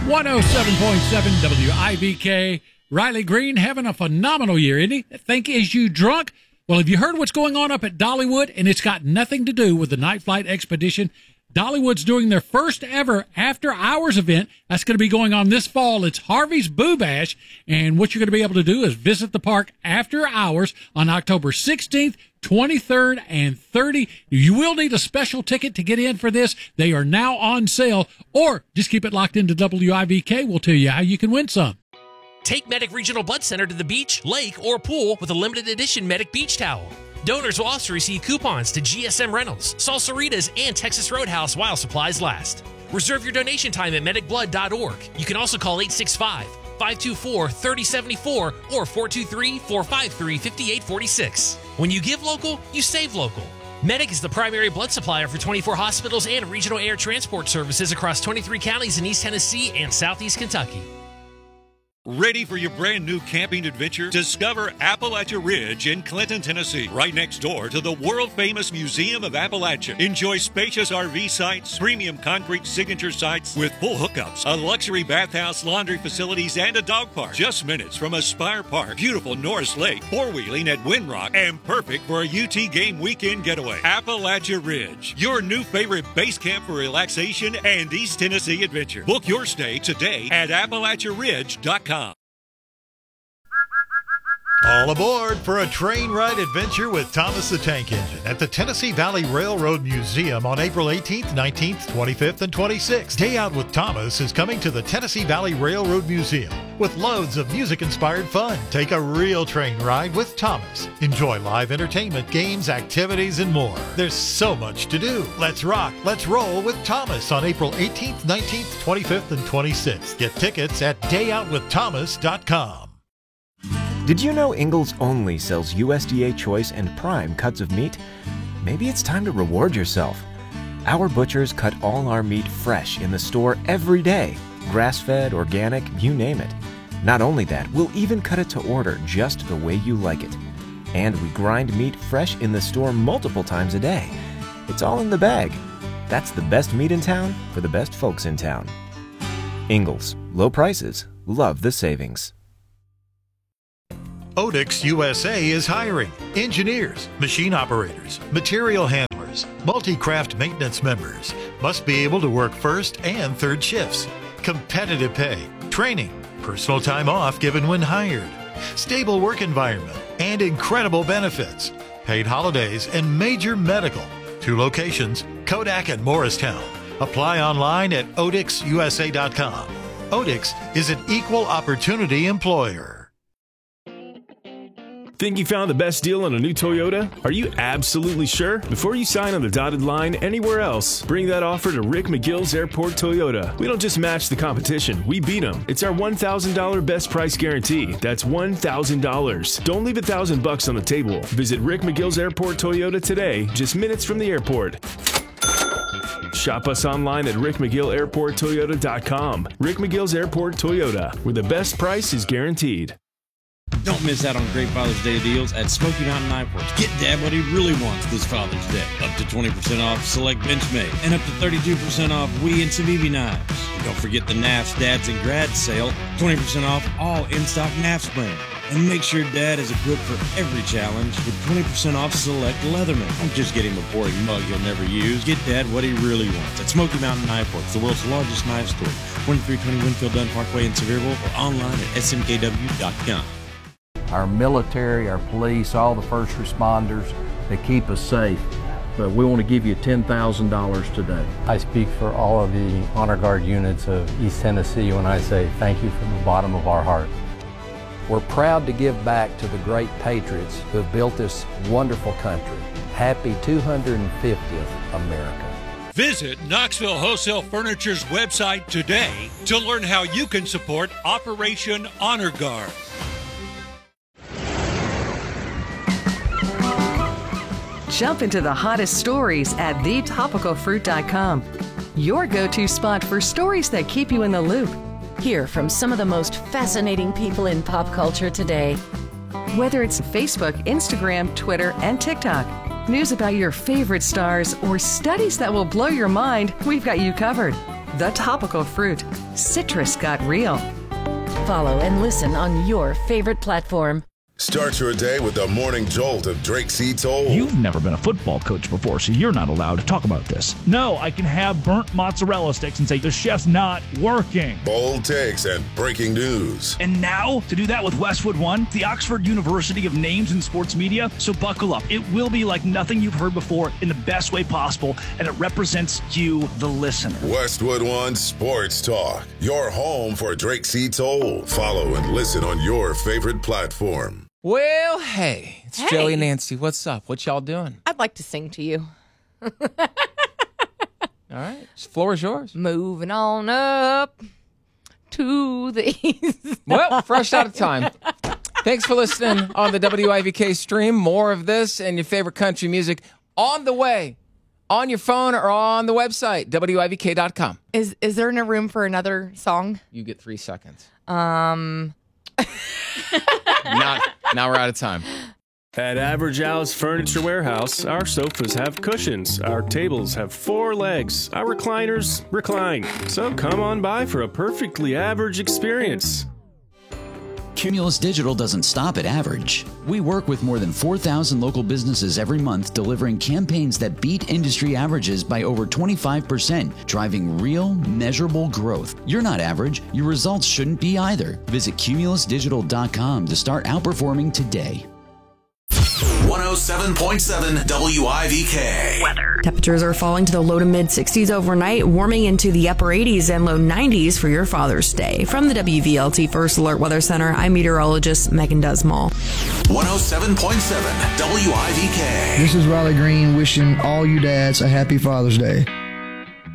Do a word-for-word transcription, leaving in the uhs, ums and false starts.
one oh seven point seven W I B K. Riley Green having a phenomenal year, isn't he? Think Is You Drunk? Well, have you heard what's going on up at Dollywood? And it's got nothing to do with the Night Flight Expedition. Dollywood's doing their first ever after-hours event. That's going to be going on this fall. It's Harvey's Boo Bash, and what you're going to be able to do is visit the park after hours on October sixteenth, twenty-third, and thirtieth. You will need a special ticket to get in for this. They are now on sale, or just keep it locked into W I B K. We'll tell you how you can win some. Take Medic Regional Blood Center to the beach, lake, or pool with a limited edition Medic Beach Towel. Donors will also receive coupons to G S M Rentals, Salsaritas, and Texas Roadhouse while supplies last. Reserve your donation time at medic blood dot org. You can also call eight six five, five two four, three oh seven four or four two three, four five three, five eight four six. When you give local, you save local. Medic is the primary blood supplier for twenty-four hospitals and regional air transport services across twenty-three counties in East Tennessee and Southeast Kentucky. Ready for your brand new camping adventure? Discover Appalachia Ridge in Clinton, Tennessee, right next door to the world-famous Museum of Appalachia. Enjoy spacious R V sites, premium concrete signature sites with full hookups, a luxury bathhouse, laundry facilities, and a dog park. Just minutes from Aspire Park, beautiful Norris Lake, four-wheeling at Windrock, and perfect for a U T game weekend getaway. Appalachia Ridge, your new favorite base camp for relaxation and East Tennessee adventure. Book your stay today at appalachia ridge dot com. All aboard for a train ride adventure with Thomas the Tank Engine at the Tennessee Valley Railroad Museum on April eighteenth, nineteenth, twenty-fifth, and twenty-sixth. Day Out with Thomas is coming to the Tennessee Valley Railroad Museum with loads of music-inspired fun. Take a real train ride with Thomas. Enjoy live entertainment, games, activities, and more. There's so much to do. Let's rock, let's roll with Thomas on April eighteenth, nineteenth, twenty-fifth, and twenty-sixth. Get tickets at day out with thomas dot com. Did you know Ingalls only sells U S D A choice and prime cuts of meat? Maybe it's time to reward yourself. Our butchers cut all our meat fresh in the store every day. Grass-fed, organic, you name it. Not only that, we'll even cut it to order just the way you like it. And we grind meat fresh in the store multiple times a day. It's all in the bag. That's the best meat in town for the best folks in town. Ingalls. Low prices. Love the savings. Odix U S A is hiring engineers, machine operators, material handlers, multi-craft maintenance members. Must be able to work first and third shifts. Competitive pay, training, personal time off given when hired, stable work environment, and incredible benefits. Paid holidays and major medical. Two locations, Kodak and Morristown. Apply online at odix u s a dot com. Odix is an equal opportunity employer. Think you found the best deal on a new Toyota? Are you absolutely sure? Before you sign on the dotted line anywhere else, bring that offer to Rick McGill's Airport Toyota. We don't just match the competition, we beat them. It's our one thousand dollars best price guarantee. That's one thousand dollars. Don't leave a thousand bucks on the table. Visit Rick McGill's Airport Toyota today, just minutes from the airport. Shop us online at rick mcgill airport toyota dot com. Rick McGill's Airport Toyota, where the best price is guaranteed. Don't miss out on great Father's Day deals at Smoky Mountain Knife Works. Get Dad what he really wants this Father's Day. Up to twenty percent off select Benchmade and up to thirty-two percent off Wee and Civivi knives. And don't forget the N A F's Dads and Grads sale. twenty percent off all in-stock N A F's brand. And make sure Dad is equipped for every challenge with twenty percent off select Leatherman. Don't just get him a boring mug he'll never use. Get Dad what he really wants at Smoky Mountain Knife Works, the world's largest knife store. twenty-three twenty Winfield Dunn Parkway in Sevierville or online at s m k w dot com. Our military, our police, all the first responders, they keep us safe. But we want to give you ten thousand dollars today. I speak for all of the Honor Guard units of East Tennessee when I say thank you from the bottom of our heart. We're proud to give back to the great patriots who have built this wonderful country. Happy two hundred fiftieth America. Visit Knoxville Wholesale Furniture's website today to learn how you can support Operation Honor Guard. Jump into the hottest stories at the topical fruit dot com. Your go-to spot for stories that keep you in the loop. Hear from some of the most fascinating people in pop culture today. Whether it's Facebook, Instagram, Twitter, and TikTok, news about your favorite stars, or studies that will blow your mind, we've got you covered. The Topical Fruit. Citrus got real. Follow and listen on your favorite platform. Start your day with the morning jolt of Drake C. Toll. You've never been a football coach before, so you're not allowed to talk about this. No, I can have burnt mozzarella sticks and say the chef's not working. Bold takes and breaking news. And now, to do that with Westwood One, the Oxford University of Names in Sports Media. So buckle up. It will be like nothing you've heard before in the best way possible, and it represents you, the listener. Westwood One Sports Talk, your home for Drake C. Toll. Follow and listen on your favorite platform. Well, hey, it's Hey. Joey Nancy. What's up? What y'all doing? I'd like to sing to you. All right, the floor is yours. Moving on up to the east. Well, fresh out of time. Thanks for listening on the W I V K stream. More of this and your favorite country music on the way, on your phone or on the website, W I V K dot com. Is is there no room for another song? You get three seconds. Um, Not, now we're out of time. At Average Al's Furniture Warehouse, our sofas have cushions, our tables have four legs, our recliners recline. So come on by for a perfectly average experience. Cumulus Digital doesn't stop at average. We work with more than four thousand local businesses every month, delivering campaigns that beat industry averages by over twenty-five percent, driving real, measurable growth. You're not average. Your results shouldn't be either. Visit cumulus digital dot com to start outperforming today. one oh seven point seven W I V K. Weather. Temperatures are falling to the low to mid sixties overnight, warming into the upper eighties and low nineties for your Father's Day. From the W V L T First Alert Weather Center, I'm meteorologist Megan Dusmall. one oh seven point seven W I V K. This is Riley Green wishing all you dads a happy Father's Day.